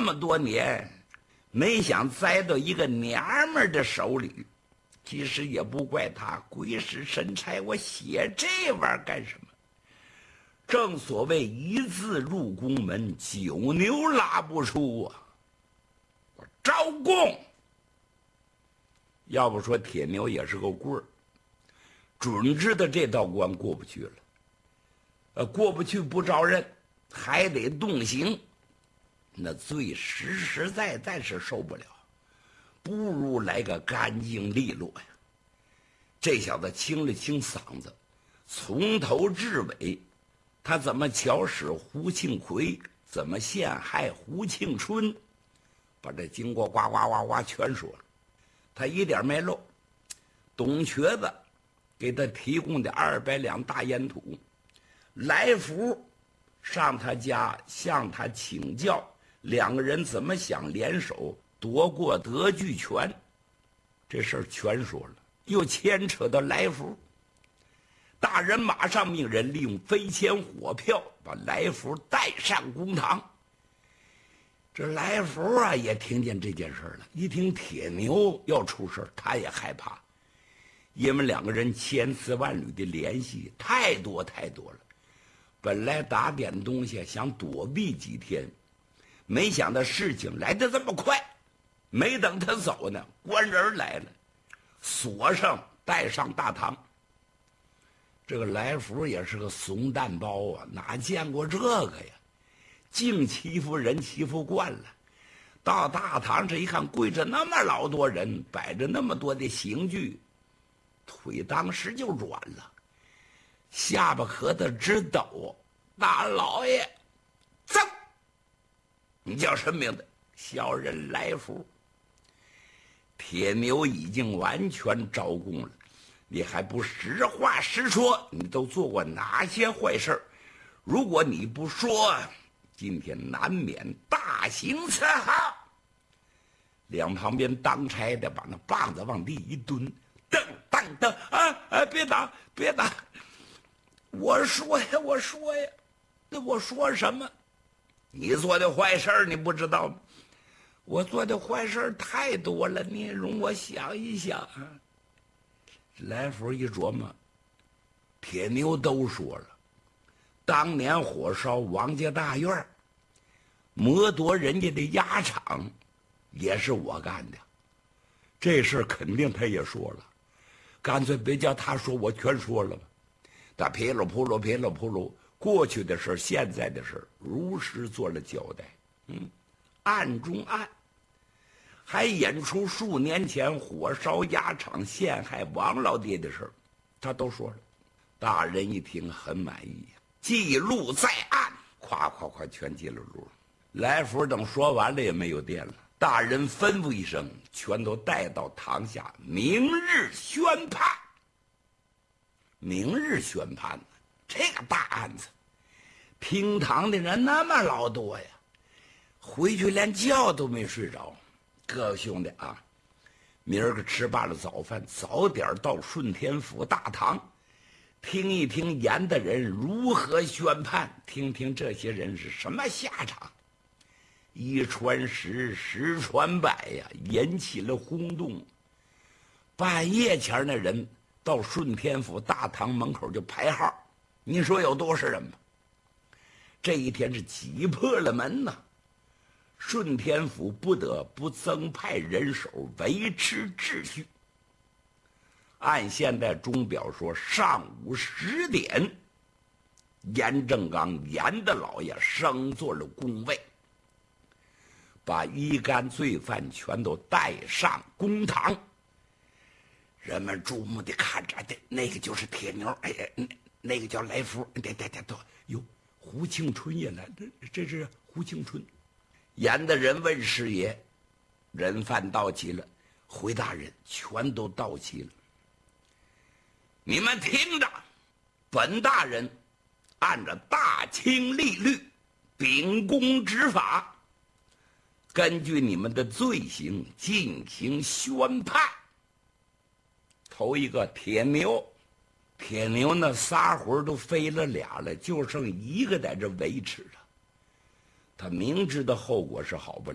么多年，没想栽到一个娘们儿的手里。其实也不怪他，鬼使神差，我写这玩意儿干什么？正所谓一字入宫门，九牛拉不出啊！我招供。要不说铁牛也是个棍儿，准知道这道关过不去了。过不去不招认，还得动刑。那罪实实在在是受不了，不如来个干净利落呀！这小子清了清嗓子，从头至尾，他怎么巧使胡庆奎，怎么陷害胡庆春，把这经过呱呱呱呱全说了，他一点没漏。董瘸子给他提供的200两大烟土，来福上他家向他请教2个人怎么想联手夺过德聚泉，这事儿全说了，又牵扯到来福。大人马上命人利用飞迁火票把来福带上公堂。这来福啊也听见这件事了，一听铁牛要出事，他也害怕，因为2个人千丝万缕的联系太多太多了。本来打点东西想躲避几天，没想到事情来得这么快，没等他走呢，官人来了，锁上带上大堂。这个来福也是个怂蛋包啊，哪见过这个呀？净欺负人欺负惯了，到大堂这一看，跪着那么老多人，摆着那么多的刑具，腿当时就软了，下巴壳子直抖。大老爷，走！你叫什么名字？小人来福。铁牛已经完全招供了，你还不实话实说？你都做过哪些坏事？如果你不说，今天难免大刑伺候。两旁边当差的把那棒子往地一蹲，噔噔噔啊！别打，别打！我说呀，我说呀，那我说什么？你做的坏事你不知道吗？我做的坏事太多了，你容我想一想啊。来福一琢磨，铁牛都说了，当年火烧王家大院，谋夺人家的鸭场，也是我干的。这事肯定他也说了，干脆别叫他说，我全说了吧。他噼里扑噜噼里扑噜，过去的事现在的事如实做了交代。暗中暗，还演出数年前火烧鸭场陷害王老爹的事他都说了。大人一听很满意，记录在案，夸夸夸全记了录。来福等说完了也没有电了，大人吩咐一声，全都带到堂下，明日宣判。明日宣判呢，这个大案子，听堂的人那么老多呀，回去连觉都没睡着。各位兄弟啊，明儿个吃罢了早饭，早点到顺天府大堂，听一听严的人如何宣判，听听这些人是什么下场。一传十，十传百呀，引起了轰动。半夜前那人到顺天府大堂门口就排号，你说有多少人吧？这一天是挤破了门呐！顺天府不得不增派人手维持秩序。按现在钟表说，上午10点，严正刚严的老爷升坐了宫位，把一干罪犯全都带上公堂。人们注目的看着，那个就是铁牛，那个叫来福，哟，胡庆春也来，这是胡庆春。严的人问师爷，人犯到齐了，回大人全都到齐了。你们听着，本大人按照大清律例秉公执法，根据你们的罪行进行宣判。头一个铁牛，铁牛那仨魂都飞了俩了，就剩一个在这维持着。他明知道后果是好不了，